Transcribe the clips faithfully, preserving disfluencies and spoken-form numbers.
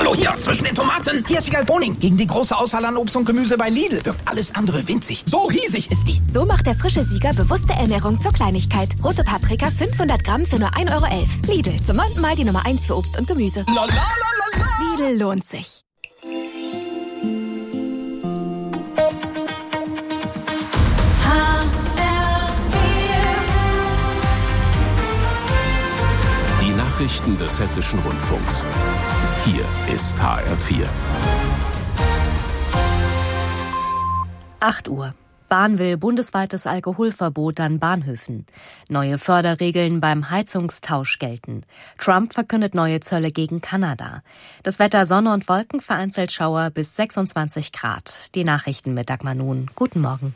Hallo, hier, zwischen den Tomaten. Hier ist Wiegald Boning. Gegen die große Auswahl an Obst und Gemüse bei Lidl wirkt alles andere winzig. So riesig ist die. So macht der frische Sieger bewusste Ernährung zur Kleinigkeit. Rote Paprika fünfhundert Gramm für nur ein Euro elf. Lidl, zum neunten Mal die Nummer eins für Obst und Gemüse. La, la, la, la, la. Lidl lohnt sich. Die Nachrichten des Hessischen Rundfunks. Hier ist H R vier. acht Uhr. Bahn will bundesweites Alkoholverbot an Bahnhöfen. Neue Förderregeln beim Heizungstausch gelten. Trump verkündet neue Zölle gegen Kanada. Das Wetter Sonne und Wolken, vereinzelt Schauer bis sechsundzwanzig Grad. Die Nachrichten mit Dagmar Nun. Guten Morgen.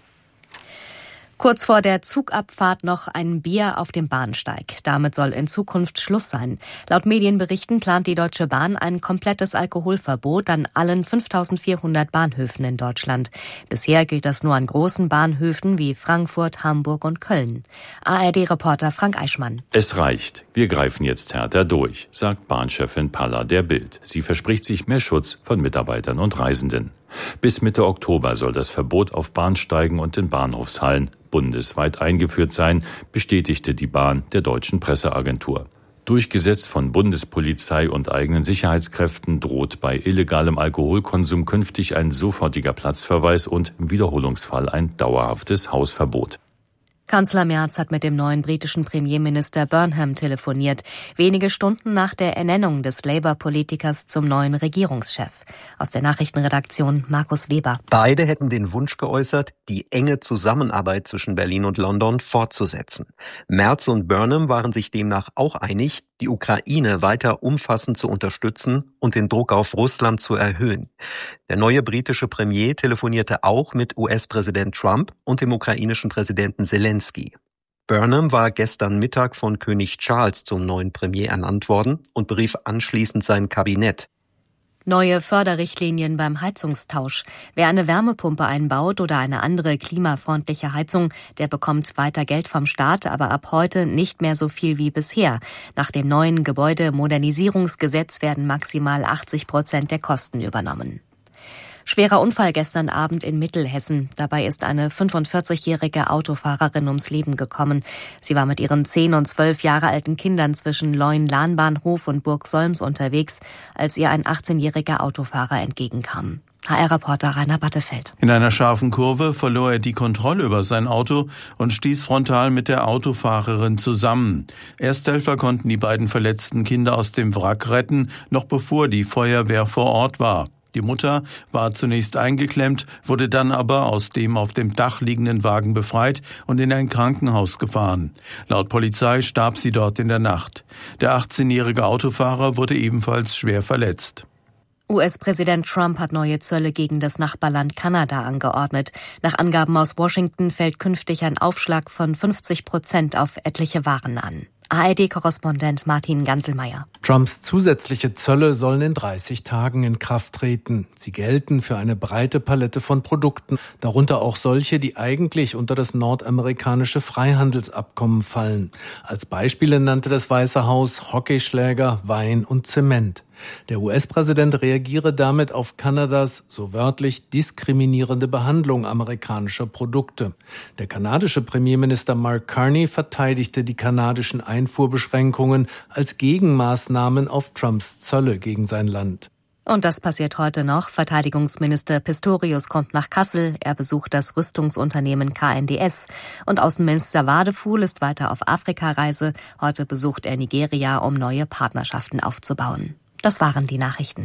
Kurz vor der Zugabfahrt noch ein Bier auf dem Bahnsteig. Damit soll in Zukunft Schluss sein. Laut Medienberichten plant die Deutsche Bahn ein komplettes Alkoholverbot an allen fünftausendvierhundert Bahnhöfen in Deutschland. Bisher gilt das nur an großen Bahnhöfen wie Frankfurt, Hamburg und Köln. A R D-Reporter Frank Eichmann. Es reicht. Wir greifen jetzt härter durch, sagt Bahnchefin Palla der Bild. Sie verspricht sich mehr Schutz von Mitarbeitern und Reisenden. Bis Mitte Oktober soll das Verbot auf Bahnsteigen und in Bahnhofshallen bundesweit eingeführt sein, bestätigte die Bahn der deutschen Presseagentur. Durchgesetzt von Bundespolizei und eigenen Sicherheitskräften droht bei illegalem Alkoholkonsum künftig ein sofortiger Platzverweis und im Wiederholungsfall ein dauerhaftes Hausverbot. Kanzler Merz hat mit dem neuen britischen Premierminister Burnham telefoniert, wenige Stunden nach der Ernennung des Labour-Politikers zum neuen Regierungschef. Aus der Nachrichtenredaktion Markus Weber. Beide hätten den Wunsch geäußert, die enge Zusammenarbeit zwischen Berlin und London fortzusetzen. Merz und Burnham waren sich demnach auch einig, die Ukraine weiter umfassend zu unterstützen und den Druck auf Russland zu erhöhen. Der neue britische Premier telefonierte auch mit U S-Präsident Trump und dem ukrainischen Präsidenten Zelensky. Burnham war gestern Mittag von König Charles zum neuen Premier ernannt worden und berief anschließend sein Kabinett. Neue Förderrichtlinien beim Heizungstausch. Wer eine Wärmepumpe einbaut oder eine andere klimafreundliche Heizung, der bekommt weiter Geld vom Staat, aber ab heute nicht mehr so viel wie bisher. Nach dem neuen Gebäudemodernisierungsgesetz werden maximal achtzig Prozent der Kosten übernommen. Schwerer Unfall gestern Abend in Mittelhessen. Dabei ist eine fünfundvierzigjährige Autofahrerin ums Leben gekommen. Sie war mit ihren zehn und zwölf Jahre alten Kindern zwischen Leun-Lahnbahnhof und Burg Solms unterwegs, als ihr ein achtzehnjähriger Autofahrer entgegenkam. H R-Reporter Rainer Battefeld. In einer scharfen Kurve verlor er die Kontrolle über sein Auto und stieß frontal mit der Autofahrerin zusammen. Ersthelfer konnten die beiden verletzten Kinder aus dem Wrack retten, noch bevor die Feuerwehr vor Ort war. Die Mutter war zunächst eingeklemmt, wurde dann aber aus dem auf dem Dach liegenden Wagen befreit und in ein Krankenhaus gefahren. Laut Polizei starb sie dort in der Nacht. Der achtzehnjährige Autofahrer wurde ebenfalls schwer verletzt. U S-Präsident Trump hat neue Zölle gegen das Nachbarland Kanada angeordnet. Nach Angaben aus Washington fällt künftig ein Aufschlag von fünfzig Prozent auf etliche Waren an. A R D-Korrespondent Martin Ganselmeier. Trumps zusätzliche Zölle sollen in dreißig Tagen in Kraft treten. Sie gelten für eine breite Palette von Produkten, darunter auch solche, die eigentlich unter das nordamerikanische Freihandelsabkommen fallen. Als Beispiele nannte das Weiße Haus Hockeyschläger, Wein und Zement. Der U S-Präsident reagiere damit auf Kanadas, so wörtlich, diskriminierende Behandlung amerikanischer Produkte. Der kanadische Premierminister Mark Carney verteidigte die kanadischen Einfuhrbeschränkungen als Gegenmaßnahmen auf Trumps Zölle gegen sein Land. Und das passiert heute noch. Verteidigungsminister Pistorius kommt nach Kassel. Er besucht das Rüstungsunternehmen K N D S. Und Außenminister Wadefuhl ist weiter auf Afrikareise. Heute besucht er Nigeria, um neue Partnerschaften aufzubauen. Das waren die Nachrichten.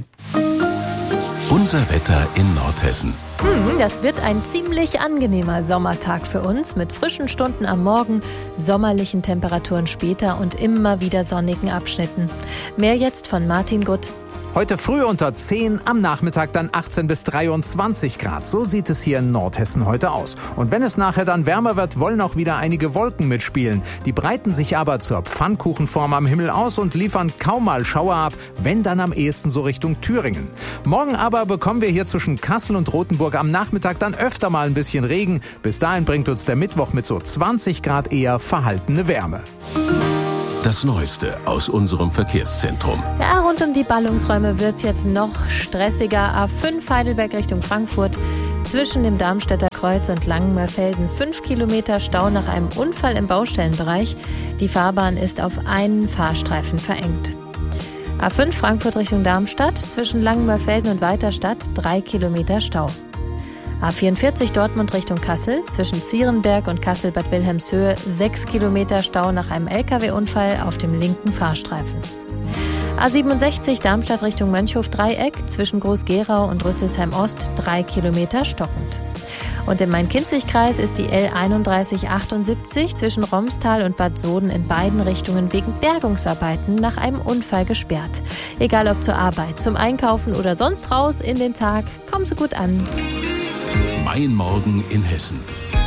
Unser Wetter in Nordhessen. Hm, das wird ein ziemlich angenehmer Sommertag für uns mit frischen Stunden am Morgen, sommerlichen Temperaturen später und immer wieder sonnigen Abschnitten. Mehr jetzt von Martin Gutt. Heute früh unter zehn, am Nachmittag dann achtzehn bis dreiundzwanzig Grad. So sieht es hier in Nordhessen heute aus. Und wenn es nachher dann wärmer wird, wollen auch wieder einige Wolken mitspielen. Die breiten sich aber zur Pfannkuchenform am Himmel aus und liefern kaum mal Schauer ab, wenn dann am ehesten so Richtung Thüringen. Morgen aber bekommen wir hier zwischen Kassel und Rothenburg am Nachmittag dann öfter mal ein bisschen Regen. Bis dahin bringt uns der Mittwoch mit so zwanzig Grad eher verhaltene Wärme. Das Neueste aus unserem Verkehrszentrum. Ja, rund um die Ballungsräume wird es jetzt noch stressiger. A fünf Heidelberg Richtung Frankfurt. Zwischen dem Darmstädter Kreuz und Langenmörfelden fünf Kilometer Stau nach einem Unfall im Baustellenbereich. Die Fahrbahn ist auf einen Fahrstreifen verengt. A fünf Frankfurt Richtung Darmstadt. Zwischen Langenmörfelden und Weiterstadt drei Kilometer Stau. A vierundvierzig Dortmund Richtung Kassel, zwischen Zierenberg und Kassel-Bad Wilhelmshöhe sechs Kilometer Stau nach einem L K W-Unfall auf dem linken Fahrstreifen. A siebenundsechzig Darmstadt Richtung Mönchhof-Dreieck, zwischen Groß-Gerau und Rüsselsheim-Ost drei Kilometer stockend. Und im Main-Kinzig-Kreis ist die L einunddreißig achtundsiebzig zwischen Romstal und Bad Soden in beiden Richtungen wegen Bergungsarbeiten nach einem Unfall gesperrt. Egal ob zur Arbeit, zum Einkaufen oder sonst raus in den Tag, kommen Sie gut an. Mein Morgen in Hessen.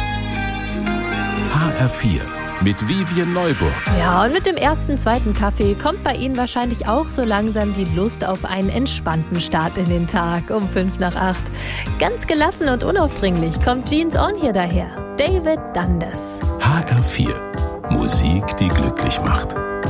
H R vier mit Vivien Neuburg. Ja, und mit dem ersten, zweiten Kaffee kommt bei Ihnen wahrscheinlich auch so langsam die Lust auf einen entspannten Start in den Tag um fünf nach acht. Ganz gelassen und unaufdringlich kommt Jeans On hier daher. David Dundas. H R vier. Musik, die glücklich macht.